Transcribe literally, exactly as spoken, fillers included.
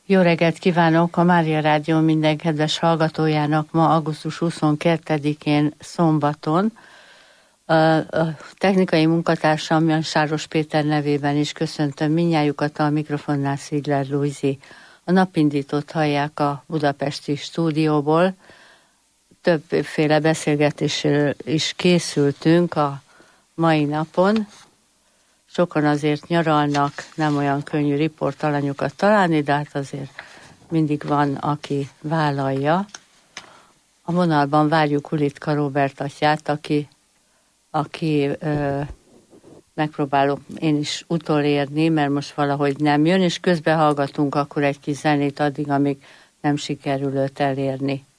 Jó reggelt kívánok a Mária Rádió minden kedves hallgatójának ma augusztus huszonkettedikén szombaton. A, a technikai munkatársam Jan Sáros Péter nevében is köszöntöm mindnyájukat, a mikrofonnál Szigler Lujzi. A napindítót hallják a budapesti stúdióból. Többféle beszélgetésről is készültünk a mai napon. Sokan azért nyaralnak, nem olyan könnyű riportalanyokat találni, de hát azért mindig van, aki vállalja. A vonalban várjuk Ulitka Róbert atyát, aki, aki ö, megpróbálok én is utolérni, mert most valahogy nem jön, és közben hallgatunk akkor egy kis zenét addig, amíg nem sikerül őt elérni.